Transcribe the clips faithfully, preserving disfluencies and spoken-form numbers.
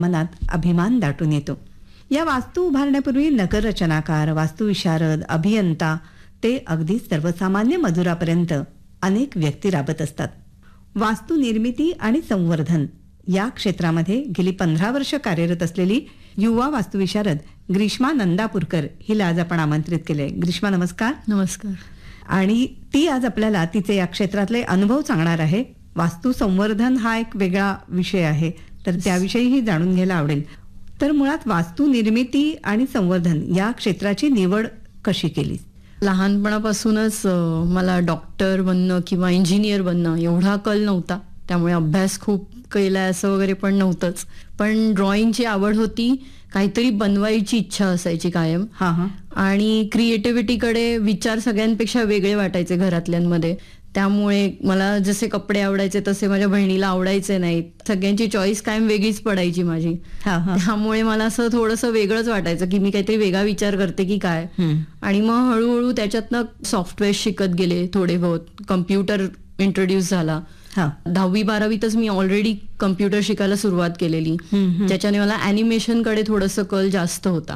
मनात अभिमान दाटून येतो. या वास्तू उभारण्यापूर्वी नगररचनाकार, वास्तुविशारद, अभियंता ते अगदी सर्वसामान्य मजुरापर्यंत अनेक व्यक्ती राबत असतात. वास्तू निर्मिती आणि संवर्धन या क्षेत्रामध्ये गेली पंधरा वर्ष कार्यरत असलेली युवा वास्तुविशारद ग्रीष्मा नंदापूरकर हिला आज आपण आमंत्रित केले. ग्रीष्मा, नमस्कार. नमस्कार. आणि ती आज आपल्याला तिचे या क्षेत्रातले अनुभव सांगणार आहे. वास्तू संवर्धन हा एक वेगळा विषय आहे, तर त्याविषयीही जाणून घ्यायला आवडेल. तर मुळात वास्तू निर्मिती आणि संवर्धन या क्षेत्राची निवड कशी केली? लहानपणापासूनच मला डॉक्टर बनणं किंवा इंजिनियर बनणं एवढा कल नव्हता, त्यामुळे अभ्यास खूप केलाय असं वगैरे पण नव्हतंच. पण ड्रॉइंगची आवड होती, काहीतरी बनवायची इच्छा असायची कायम. हा हा आणि क्रिएटिव्हिटीकडे विचार सगळ्यांपेक्षा वेगळे वाटायचे घरातल्यांमध्ये. त्यामुळे मला जसे कपडे आवडायचे तसे माझ्या बहिणीला आवडायचे नाहीत. सगळ्यांची चॉईस कायम वेगळीच पडायची माझी. त्यामुळे मला असं थोडंसं वेगळंच वाटायचं की मी काहीतरी वेगळा विचार करते की काय. आणि मग हळूहळू त्याच्यातनं सॉफ्टवेअर शिकत गेले थोडे बहुत. कम्प्युटर इंट्रोड्यूस झाला. दहावी बारावीतच मी ऑलरेडी कम्प्युटर शिकायला सुरुवात केलेली. त्याच्याने मला अॅनिमेशन कडे थोडंसं कल जास्त होता.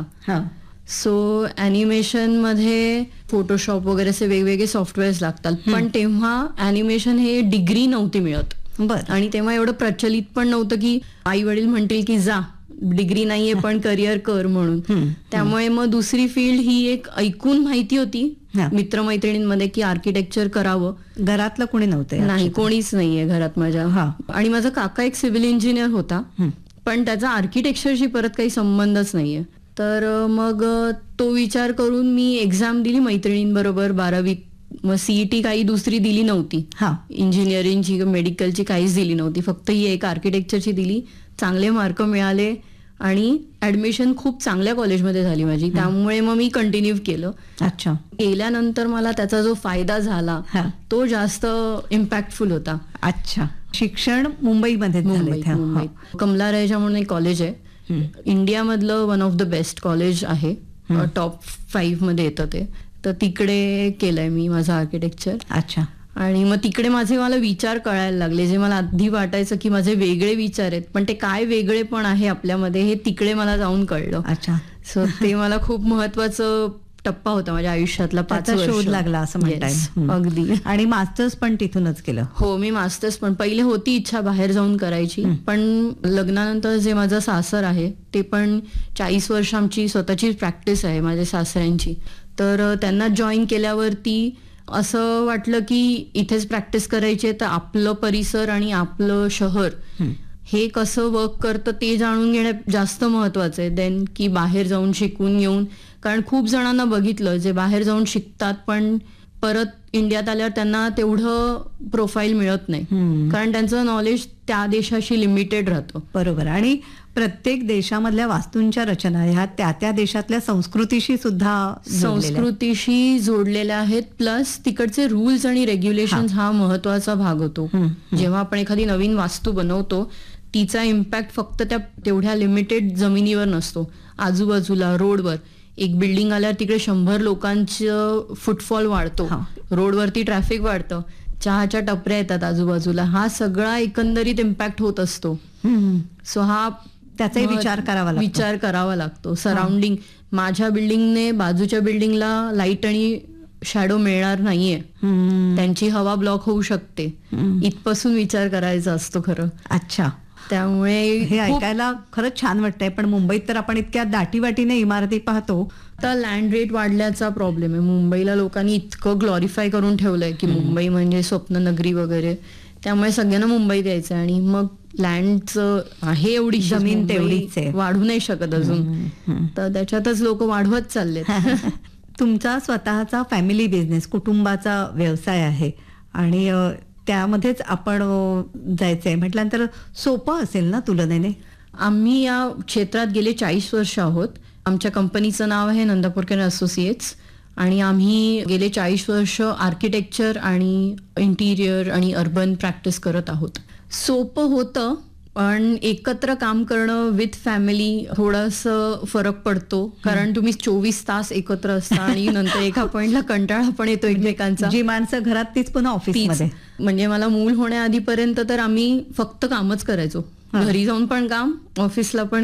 सो अॅनिमेशन मध्ये फोटोशॉप वगैरे असे वेगवेगळे सॉफ्टवेअर्स लागतात. पण तेव्हा अॅनिमेशन हे डिग्री नव्हती मिळत. बरं. आणि तेव्हा एवढं प्रचलित पण नव्हतं की आई वडील म्हणतील की जा, डिग्री नाहीये पण करिअर कर म्हणून. त्यामुळे मग दुसरी फील्ड ही एक ऐकून माहिती होती मित्रमैत्रिणींमध्ये की आर्किटेक्चर करावं. घरातलं कोणी नव्हतं? नाही, कोणीच नाहीये घरात माझ्या. आणि माझा काका एक सिव्हिल इंजिनियर होता, पण त्याचा आर्किटेक्चरशी परत काही संबंधच नाहीये. तर मग तो विचार करून मी एक्झाम दिली मैत्रिणींबरोबर बारावीत. मग सीईटी काही दुसरी दिली नव्हती. इंजिनिअरिंगची मेडिकलची काहीच दिली नव्हती, फक्त ही एक आर्किटेक्चरची दिली. चांगले मार्क मिळाले आणि ऍडमिशन खूप चांगल्या कॉलेजमध्ये झाली माझी. त्यामुळे मग मी कंटिन्यू केलं. अच्छा. केल्यानंतर मला त्याचा जो फायदा झाला तो जास्त इम्पॅक्टफुल होता. अच्छा. शिक्षण मुंबईमध्ये मुंबईत कमलारायजा म्हणून एक कॉलेज आहे, इंडियामधलं one of the best college आहे. टॉप फाईव्ह मध्ये येतं ते. तर तिकडे केलंय मी माझं आर्किटेक्चर. अच्छा. आणि मग तिकडे माझे मला विचार कळायला लागले, जे मला आधी वाटायचं की माझे वेगळे विचार आहेत, पण ते काय वेगळे पण आहे आपल्यामध्ये हे तिकडे मला जाऊन कळलं. अच्छा. सो ते मला खूप महत्वाचं टप्पा होता माझ्या आयुष्यातला. पाच शोध लागला असं म्हणताय. अगदी. आणि मास्टर्स पण तिथूनच केलं? हो, मी मास्टर्स पण पहिले होती इच्छा बाहेर जाऊन करायची, पण लग्नानंतर जे माझं सासर आहे ते पण चाळीस वर्ष आमची स्वतःची प्रॅक्टिस आहे माझ्या सासऱ्यांची. तर त्यांना जॉईन केल्यावरती असं वाटलं की इथेच प्रॅक्टिस करायची आहे, तर आपलं परिसर आणि आपलं शहर हे कसं वर्क करतं ते जाणून घेणं जास्त महत्वाचं आहे देन की बाहेर जाऊन शिकून येऊन. कारण खूप जणांना बघितलं जे बाहेर जाऊन शिकतात पण परत इंडियात आल्यावर त्यांना तेवढं प्रोफाईल मिळत नाही, कारण त्यांचं नॉलेज त्या देशाशी लिमिटेड राहतं. बरोबर. आणि प्रत्येक देशामधल्या वास्तूंच्या रचना ह्या त्या त्या देशातल्या संस्कृतीशी सुद्धा संस्कृतीशी जोडलेल्या आहेत. प्लस तिकडचे रूल्स आणि रेग्युलेशन हा महत्वाचा भाग होतो. जेव्हा आपण एखादी नवीन वास्तू बनवतो तिचा इम्पॅक्ट फक्त त्या तेवढ्या लिमिटेड जमिनीवर नसतो. आजूबाजूला रोडवर एक बिल्डिंग आल्यावर तिकडे शंभर लोकांचं फुटफॉल वाढतो, रोडवरती ट्रॅफिक वाढतं, चहाच्या टपऱ्या येतात आजूबाजूला, हा सगळा एकंदरीत इम्पॅक्ट होत असतो. सो हा त्याचाही विचार करावा लागतो विचार करावा लागतो सराउंडिंग. माझ्या बिल्डिंगने बाजूच्या बिल्डिंगला लाईट आणि शॅडो मिळणार नाहीये, त्यांची हवा ब्लॉक होऊ शकते, इथपासून विचार करायचा असतो खरं. अच्छा. त्यामुळे हे ऐकायला खरंच छान वाटतंय. पण मुंबईत तर आपण इतक्या दाटीवाटीने इमारती पाहतो. आता लँड रेट वाढल्याचा प्रॉब्लेम आहे. मुंबईला लोकांनी इतकं ग्लॉरिफाय करून ठेवलंय की मुंबई म्हणजे स्वप्न नगरी वगैरे, त्यामुळे सगळ्यांना मुंबईत यायचं. आणि मग लँडचं आहे एवढी जमीन तेवढीच आहे, वाढू नाही शकत अजून, तर त्याच्यातच लोक वाढवत चाललेत. तुमचा स्वतःचा फॅमिली बिझनेस, कुटुंबाचा व्यवसाय आहे आणि त्यामध्येच आपण जायचंय म्हटल्यानंतर सोपं असेल ना तुलनेने? आम्ही या क्षेत्रात गेले चाळीस वर्ष आहोत. आमच्या कंपनीचं नाव आहे नंदापूरकर असोसिएट्स आणि आम्ही गेले चाळीस वर्ष आर्किटेक्चर आणि इंटिरियर आणि अर्बन प्रॅक्टिस करत आहोत. सोपं होतं, पण एकत्र काम करणं विथ फॅमिली थोडंसं फरक पडतो, कारण तुम्ही चोवीस तास एकत्र असता आणि नंतर एका पॉइंटला कंटाळा पण येतो एकमेकांचा. जी माणसं घरात तीच पुन्हा ऑफिसमध्ये. म्हणजे मला मूल होण्याआधीपर्यंत तर आम्ही फक्त कामच करायचो, घरी जाऊन पण काम, ऑफिसला पण